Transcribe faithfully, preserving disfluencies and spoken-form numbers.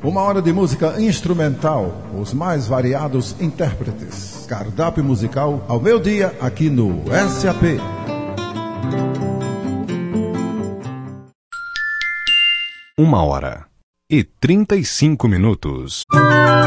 Uma hora de música instrumental, os mais variados intérpretes. Cardápio musical ao meio-dia aqui no S A P. Uma hora e trinta e cinco minutos.